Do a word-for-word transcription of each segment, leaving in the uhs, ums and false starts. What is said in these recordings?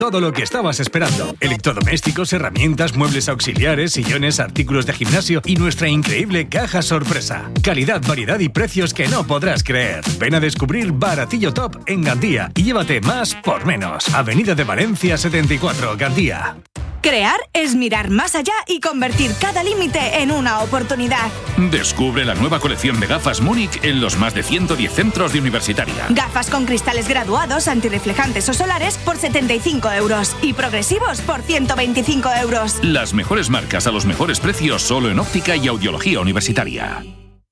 Todo lo que estabas esperando. Electrodomésticos, herramientas, muebles auxiliares, sillones, artículos de gimnasio y nuestra increíble caja sorpresa. Calidad, variedad y precios que no podrás creer. Ven a descubrir Baratillo Top en Gandía y llévate más por menos. Avenida de Valencia setenta y cuatro, Gandía. Crear es mirar más allá y convertir cada límite en una oportunidad. Descubre la nueva colección de gafas Múnich en los más de ciento diez centros de Universitaria. Gafas con cristales graduados, antirreflejantes o solares por setenta y cinco euros y progresivos por ciento veinticinco euros. Las mejores marcas a los mejores precios solo en óptica y audiología universitaria.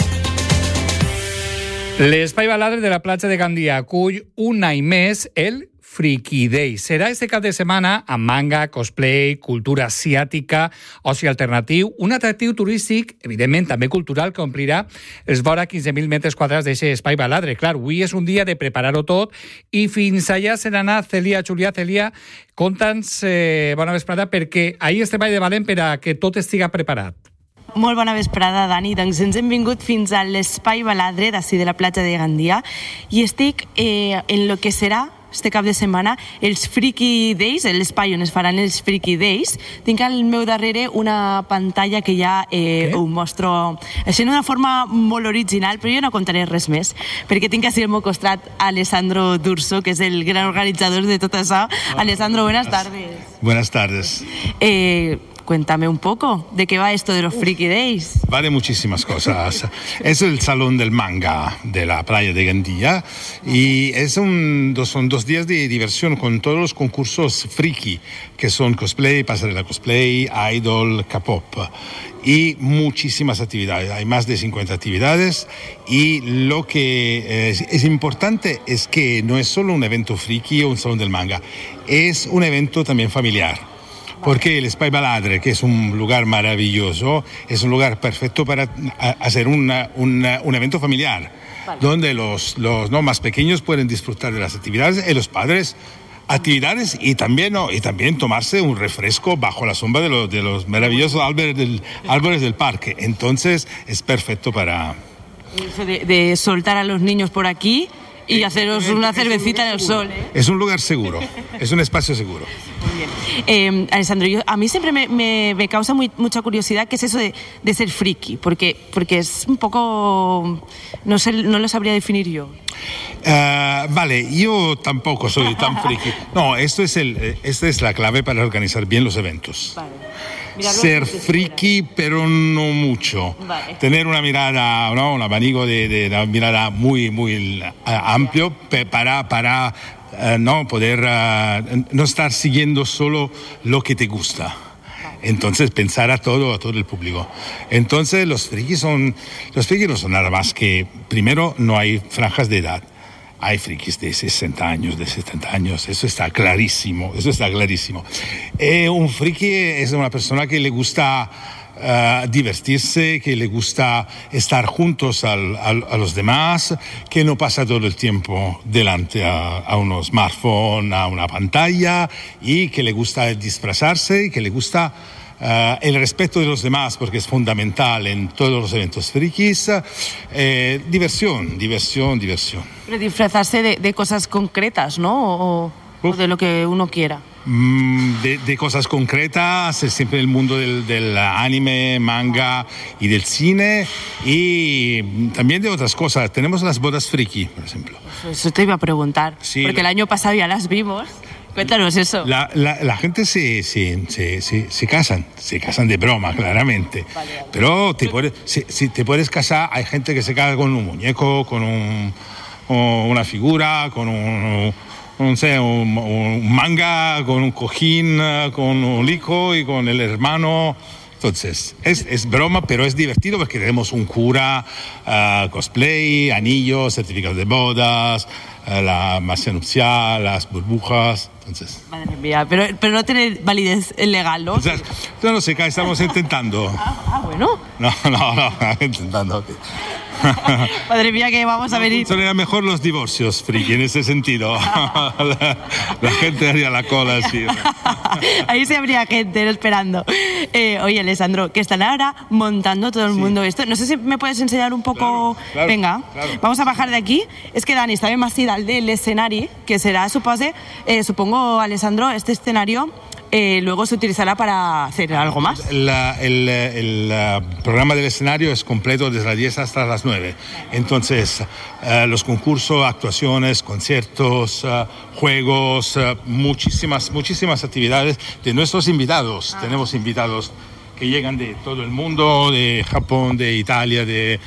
L'Espai Baladre de la platja de Gandia acull un any més el Freaky Day. Serà este cap de setmana amb manga, cosplay, cultura asiàtica, oci alternatiu, un atractiu turístic, evidentment també cultural, que omplirà els vora quinze mil metres quadrats d'aquest Espai Baladre. Clar, avui és un dia de preparar-ho tot i fins allà se n'anà Celia Julià. Celia, conta'ns, eh, bona vesprada, perquè ahir estem a de valent per a que tot estiga preparat. Molt bona vesprada, Dani. Doncs ens hem vingut fins a l'Espai Baladre d'ací de la platja de Gandia i estic eh, en lo que serà este cap de setmana els Freaky Days, l'espai on es faran els Freaky Days. Tinc al meu darrere una pantalla que ja eh, ho mostro així d'una forma molt original, però jo no contaré res més, perquè tinc així al meu costat Alessandro D'Urso, que és el gran organitzador de tot això. Alessandro, buenas tardes. Buenas tardes. Eh... Cuéntame un poco, ¿de qué va esto de los Freaky Days? Va de muchísimas cosas. Es el salón del manga de la playa de Gandia y es un, dos, son dos días de diversión con todos los concursos friki, que son cosplay, pasarela cosplay, idol, K-pop y muchísimas actividades. Hay más de cincuenta actividades y lo que es, es importante es que no es solo un evento friki o un salón del manga, es un evento también familiar. Porque el Espai Baladre, que es un lugar maravilloso, es un lugar perfecto para hacer una, una, un evento familiar, vale, donde los, los no, más pequeños pueden disfrutar de las actividades y los padres actividades y también, no, y también tomarse un refresco bajo la sombra de los, de los maravillosos árboles del, árboles del parque. Entonces es perfecto para... De, de soltar a los niños por aquí y haceros una cervecita en el sol. ¿eh? Es un lugar seguro, es un espacio seguro. Muy bien. Eh, Alessandro, yo, a mí siempre me, me, me causa muy, mucha curiosidad qué es eso de, de ser friki, porque, porque es un poco... No sé, no lo sabría definir yo. Uh, vale, yo tampoco soy tan friki. No, esto es el, esta es la clave para organizar bien los eventos. Vale. Ser friki, pero no mucho. Vale. Tener una mirada, ¿no? Un abanico de, de, de una mirada muy, muy uh, amplio para, para uh, no poder uh, no estar siguiendo solo lo que te gusta. Entonces pensar a todo, a todo el público. Entonces los frikis son, los frikis no son nada más que, primero, no hay franjas de edad. Hay frikis de sesenta años, de setenta años, eso está clarísimo, eso está clarísimo. Eh, un friki es una persona que le gusta uh, divertirse, que le gusta estar juntos al, al, a los demás, que no pasa todo el tiempo delante a, a un smartphone, a una pantalla, y que le gusta disfrazarse y que le gusta... Uh, el respeto de los demás, porque es fundamental en todos los eventos frikis. Eh, diversión, diversión, diversión. Pero disfrazarse de, de cosas concretas, ¿no? O, o de lo que uno quiera. Mm, de, de cosas concretas, es siempre el mundo del, del anime, manga y del cine, y también de otras cosas. Tenemos las bodas friki, por ejemplo. Eso, eso te iba a preguntar, sí, porque el año pasado ya las vimos. Cuéntanos eso. La, la, la gente se, se, se, se, se casan, se casan de broma, claramente. Vale, vale. Pero te puedes, si, si te puedes casar, hay gente que se casa con un muñeco, con un, una figura, con un, un, sé, un, un manga, con un cojín, con un hijo y con el hermano. Entonces, es, es broma, pero es divertido porque tenemos un cura, uh, cosplay, anillos, certificados de bodas, uh, la masa nupcial, las burbujas. Entonces... Madre mía, pero, pero no tiene validez legal, ¿no? Entonces, no, no sé, estamos intentando. Ah, ah, bueno. No, no, no, intentando. Madre mía, que vamos a venir. Funcionarían mejor los divorcios, friki, en ese sentido. la, la gente haría la cola así. Ahí se habría gente esperando. Eh, oye, Alessandro, que están ahora montando todo el sí. mundo esto. No sé si me puedes enseñar un poco... Claro, claro, Venga, claro. Vamos a bajar de aquí. Es que Dani estaba más dalt del escenario, que será, supose, eh, supongo, Alessandro, este escenario... Eh, luego se utilizará para hacer algo más. La, el, el, el programa del escenario es completo desde las diez hasta las nueve. Entonces, uh, los concursos, actuaciones, conciertos, uh, juegos, uh, muchísimas, muchísimas actividades de nuestros invitados. Ah. Tenemos invitados que llegan de todo el mundo, de Japón, de Italia, de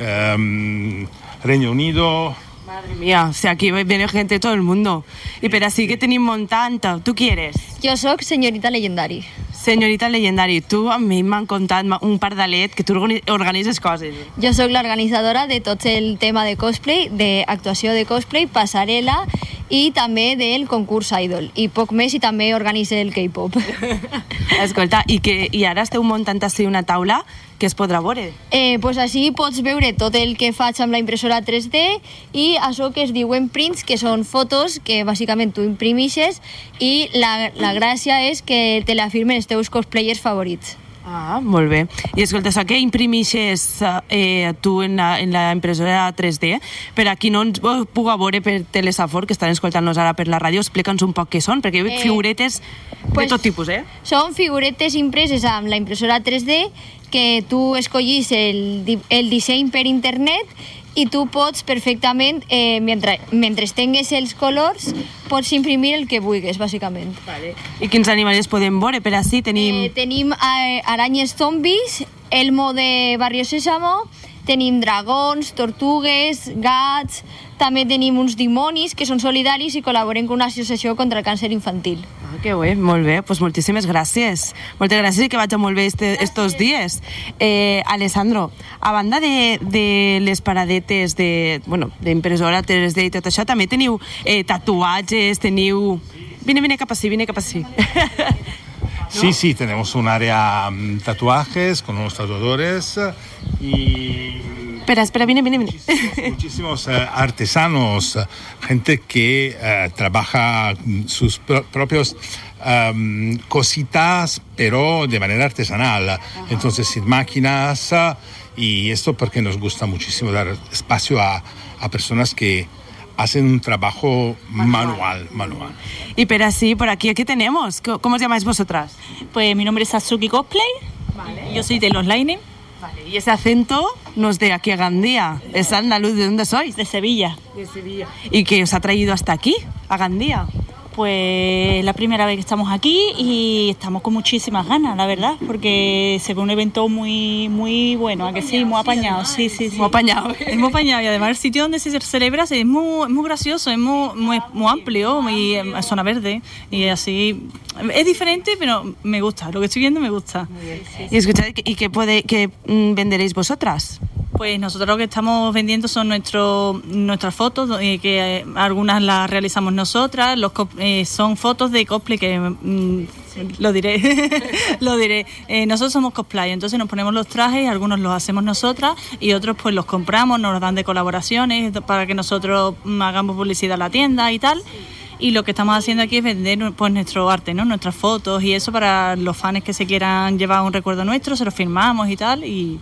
um, Reino Unido. Madre mía, o sea, aquí viene gente de todo el mundo. I per així que tenim muntant, tu qui eres? Jo sóc senyorita Legendari. Senyorita Legendari, tu a mi m'han contat un pardalet que tu organitzes coses. Jo sóc l'organitzadora de tot el tema de cosplay, d'actuació de cosplay, passarel·la i també del concurs Idol. I poc més, i també organitzo el K-pop. Escolta, i, que, i ara esteu muntant així una taula que es podrà veure? Eh, pues així pots veure tot el que faig amb la impressora tres D i això que es diuen prints, que són fotos que bàsicament tu imprimixes i la, la gràcia és que te la firmen els teus cosplayers favorits. Ah, molt bé. I escolta, això que imprimixes eh, tu en la, en la impressora tres D, per a qui no ens puga veure per Telesafor, que estan escoltant-nos ara per la ràdio, explica'ns un poc què són, perquè hi ha figuretes eh, pues, de tot tipus, eh? Són figuretes impreses amb la impressora tres D que tu escollis el, el disseny per internet i tu pots perfectament, eh, mentre, mentre tingues els colors, pots imprimir el que vulguis, bàsicament. Vale. I quins animals podem veure? Per així tenim... Eh, tenim eh, aranyes zombis, Elmo de Barrio Sésamo, tenim dragons, tortugues, gats, també tenim uns dimonis que són solidaris i col·laboren amb una associació contra el càncer infantil. Ah, que bé, molt bé, pues moltíssimes gràcies. Moltes gràcies i que vagi molt bé este, estos dies. Eh, Alessandro, a banda de, de les paradetes de, bueno, d'impressora tres D i tot això, també teniu eh, tatuatges, teniu... Vine, vine cap així, vine cap així. Sí, sí, tenemos un área um, tatuajes con unos tatuadores y... Espera, espera, viene, viene, viene. Muchísimos, muchísimos uh, artesanos, uh, gente que uh, trabaja sus pro- propios um, cositas, pero de manera artesanal. Ajá. Entonces, sin máquinas, uh, y esto porque nos gusta muchísimo dar espacio a, a personas que hacen un trabajo manual, manual. Y pero así, por aquí, ¿qué tenemos? ¿Cómo os llamáis vosotras? Pues mi nombre es Satsuki Cosplay, vale. Yo soy de los Lightning. Vale. Y ese acento no es de aquí a Gandía, es andaluz. ¿De dónde sois? De Sevilla. De Sevilla. ¿Y qué os ha traído hasta aquí, a Gandía? Pues la primera vez que estamos aquí y estamos con muchísimas ganas, la verdad, porque se ve un evento muy muy bueno, ¿a que sí? Muy apañado, sí, sí, sí. Muy apañado. Es muy apañado y además el sitio donde se celebra es muy, es muy gracioso, es muy, muy, muy amplio, y es zona verde y así... Es diferente, pero me gusta, lo que estoy viendo me gusta. Muy bien, sí, sí. Y escuchad, ¿y qué, puede, qué venderéis vosotras? Pues nosotros lo que estamos vendiendo son nuestro, nuestras fotos, eh, que eh, algunas las realizamos nosotras, los eh, son fotos de cosplay que mm, lo diré, lo diré. Eh, nosotros somos cosplay, entonces nos ponemos los trajes, algunos los hacemos nosotras y otros pues los compramos, nos los dan de colaboraciones para que nosotros hagamos publicidad a la tienda y tal. Y lo que estamos haciendo aquí es vender pues nuestro arte, ¿no? Nuestras fotos y eso para los fans que se quieran llevar un recuerdo nuestro, se los firmamos y tal y...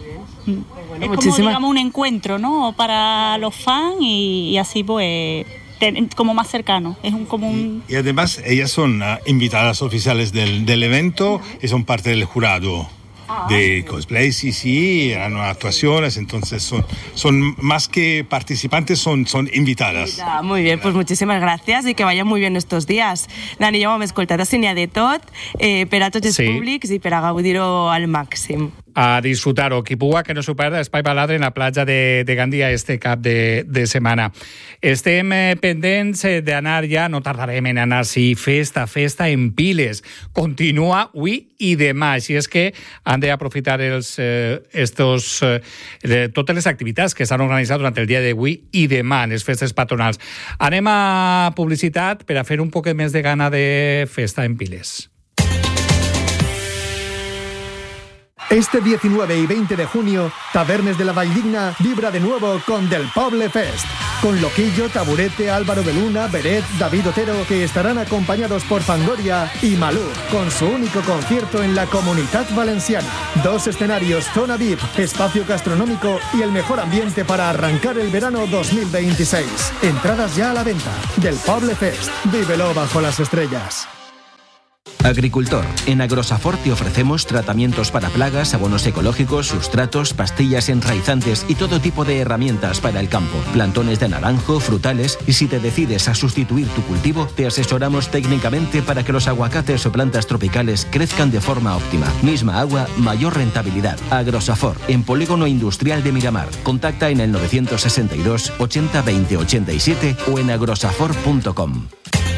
Bueno, es como, digamos, un encuentro, ¿no? Para los fans y, y así, pues, ten, como más cercano. Es un, como un... Y, y además, ellas son uh, invitadas oficiales del, del evento y son parte del jurado ah, de cosplay, sí, sí, eran actuaciones, entonces son, son más que participantes, son, son invitadas. Ah, muy bien, pues muchísimas gracias y que vayan muy bien estos días. Dani, ja ho hem escoltat, així n'hi ha de tot, eh, per a tots els sí. públics i per a gaudir-ho al màxim. A disfrutar-ho. Qui puga que no s'ho perda, Espai Baladre en la platja de, de Gandia este cap de, de setmana. Estem eh, pendents d'anar ja, no tardarem en anar, sí, festa, festa en piles. Continua avui i demà. Així és que han d'aprofitar els, eh, estos, eh, totes les activitats que s'han organitzat durant el dia d'avui i demà, les festes patronals. Anem a publicitat per a fer un poc més de gana de festa en piles. Este diecinueve y veinte de junio, Tabernes de la Valldigna vibra de nuevo con Del Poble Fest. Con Loquillo, Taburete, Álvaro de Luna, Beret, David Otero, que estarán acompañados por Fangoria y Malú, con su único concierto en la Comunitat Valenciana. Dos escenarios, zona V I P, espacio gastronómico y el mejor ambiente para arrancar el verano dos mil veintiséis. Entradas ya a la venta. Del Poble Fest. Vívelo bajo las estrellas. Agricultor. En Agrosafor te ofrecemos tratamientos para plagas, abonos ecológicos, sustratos, pastillas enraizantes y todo tipo de herramientas para el campo. Plantones de naranjo, frutales, y si te decides a sustituir tu cultivo, te asesoramos técnicamente para que los aguacates o plantas tropicales crezcan de forma óptima. Misma agua, mayor rentabilidad. Agrosafor, en Polígono Industrial de Miramar. Contacta en el novecientos sesenta y dos ochenta veinte ochenta y siete o en agrosafor punto com.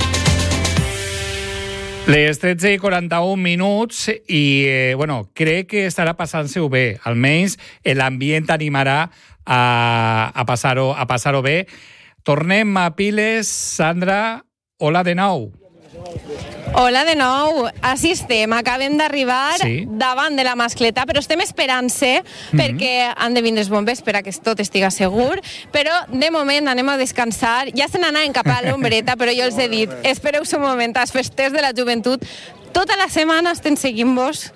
Les tretze i quaranta-un minuts i, eh, bueno, crec que estarà passant-se-ho bé. Almenys l'ambient animarà a, a passar-ho a passar-ho bé. Tornem a Piles. Sandra, hola de nou. Hola de nou, així estem, acabem d'arribar sí. davant de la mascleta, però estem esperant-se mm-hmm. perquè han de vindre els bombers per a que tot estiga segur, però de moment anem a descansar, ja se n'anaven cap a l'ombreta, però jo els he dit, espereu-se un moment, als festers de la joventut, tota la setmana estem seguint-vos.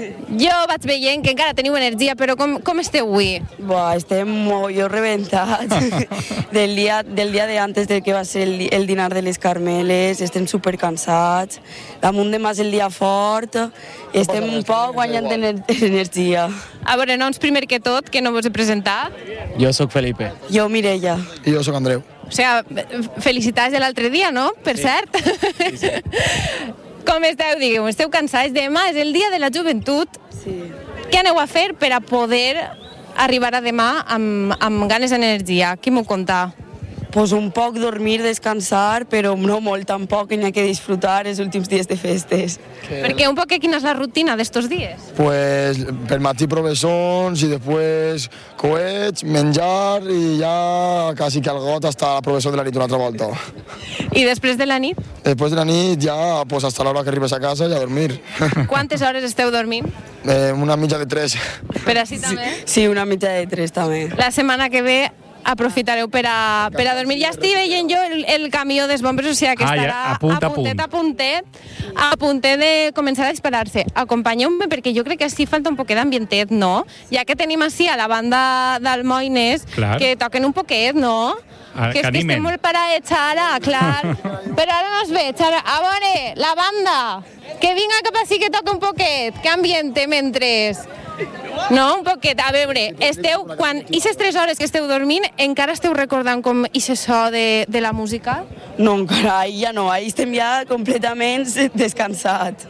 Jo vaig veient que encara teniu energia, però com, com esteu avui? Buah, estem molt rebentats del dia, del dia de antes del que va ser el, el dinar de les Carmeles, estem supercansats, damunt de mas el dia fort, estem un poc guanyant ener energia. A veure, noms primer que tot, que no vos he presentat. Jo sóc Felipe. Jo Mireia. I jo sóc Andreu. O sigui, felicitats de l'altre dia, no? Per sí. cert. Sí, sí. Com esteu, digueu? Esteu cansats? Demà és el dia de la joventut. Sí. Què aneu a fer per a poder arribar a demà amb, amb ganes d'energia? Qui m'ho conta? Pues un poc dormir, descansar, però no molt tampoc, que n'hi ha que disfrutar els últims dies de festes. Que... Perquè un poc quina és la rutina d'estos dies? Pues per matí provessons i després coets, menjar i ja quasi que al got hasta la provessó de la nit una altra volta. I després de la nit? Després de la nit ja pues hasta l'hora que arribes a casa i a dormir. Quantes hores esteu dormint? Eh, una mitja de tres. Per així també? Sí, sí, una mitja de tres també. La setmana que ve aprofitareu per a, per a dormir. Ja estic veient jo el, el camió dels bombers, o sigui que ah, estarà ja, a, punt, a puntet, a puntet, a puntet de començar a disparar-se. Acompanyeu-me, perquè jo crec que sí falta un poquet d'ambientet, no? Ja que tenim així a la banda d'Almoines, que toquen un poquet, no? Ah, que és que estem molt parats ara, clar. Però ara no es veig. Ara, a veure, la banda, que vinga cap així que toca un poquet. Que ambiente mentres... No, un poquet. A veure, esteu, quan ixes tres hores que esteu dormint, encara esteu recordant com ixe so de, de la música? No, encara, ja no, ahí estem ja completament descansats.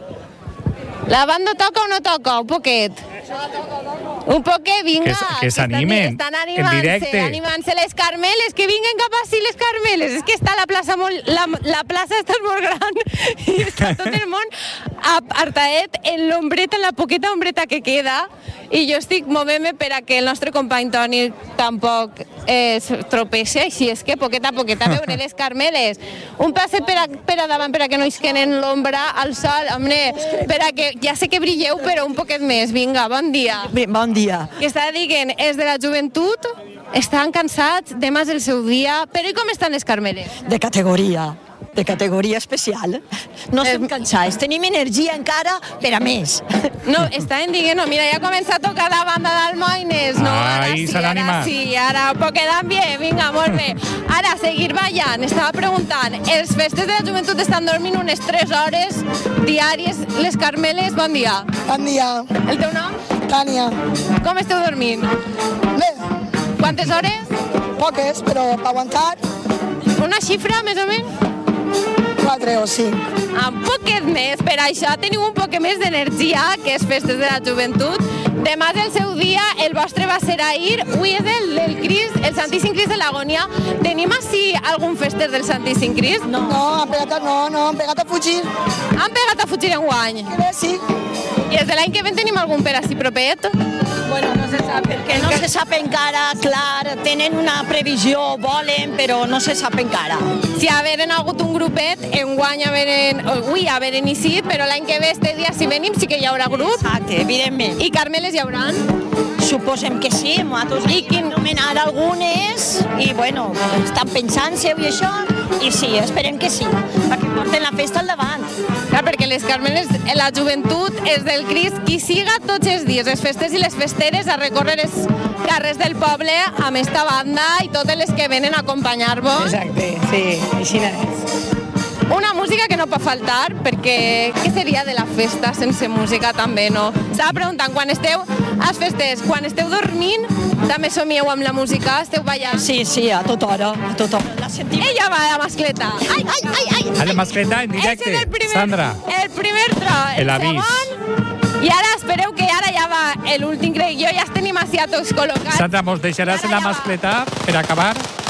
La banda toca o no toca? Un poquet. Un poquet, vinga. Que, que s'animen, estan en directe. Animant-se les Carmeles, que vinguen cap així les Carmeles. És que està la plaça molt, la, la plaça està molt gran i està tot el món apartadet en l'ombreta, en la poqueta ombreta que queda, i jo estic movent-me per a que el nostre company Toni tampoc es tropeixi, així és que poqueta a poqueta, a veure les Carmeles. Un passet per a, per a davant per a que no isquen en l'ombra al sol, home, per a que ja sé que brilleu, però un poquet més. Vinga, bon dia. Bon dia. Que està dient, és de la joventut, estan cansats, demà és el seu dia, però i com estan les Carmeles? De categoria, de categoria especial. No estem cansats, tenim energia encara per a més. No, estaven dient, no, mira, ja comença a tocar la banda d'Almoines, no? Ara Ai, sí, ara sí, ara un poquet d'ambient, vinga, molt bé. Ara, seguir ballant, estava preguntant, els festes de la joventut estan dormint unes tres hores diàries, les Carmeles, bon dia. Bon dia. El teu nom? Tània. Com esteu dormint? Bé. Quantes hores? Poques, però per aguantar. Una xifra, més o menys? Quatre o cinc. Un poquet més, per això teniu un poquet més d'energia, que és festes de la joventut. Demà és el seu dia, el vostre va ser ahir, avui és el, el Crist, el Santíssim Crist de l'Agonia. Tenim així algun fester del Santíssim Crist? No, no, han pegat a, no, no, han pegat a fugir. Han pegat a fugir en guany? Bé, sí. I és de l'any que ve tenim algun per així propet? Bueno, no se sap, perquè no se sap encara, clar, tenen una previsió, volen, però no se sap encara. Si haveren hagut un grupet, enguany haveren, ui, haveren iniciat, però l'any que ve, este dia, si venim, sí que hi haurà grup. Exacte, evidentment. I Carmeles hi hauran? Suposem que sí, nosaltres I que nomenar algunes, i bueno, estan pensant-se i això, i sí, esperem que sí, perquè porten la festa al davant. Clar, perquè les Carmeles, la joventut és del Crist qui siga tots els dies, les festes i les festeres, a recórrer els carrers del poble amb esta banda i totes les que venen a acompanyar-vos. Exacte, sí, així és. Una música que no pot faltar, perquè què seria de la festa sense música també, no? Estava preguntant, quan esteu a les festes, quan esteu dormint, també somieu amb la música? Esteu ballant? Sí, sí, a tota hora, a tota hora. La sentim. Ella va a la mascleta. Ai, ai, ai, ai. A la mascleta en directe, el primer, Sandra. El primer tro, el, el avís. segon, i ara espereu que ara ja va l'últim, crec jo, ja els tenim així a tots col·locats. Sandra, mos deixaràs en la mascleta per acabar?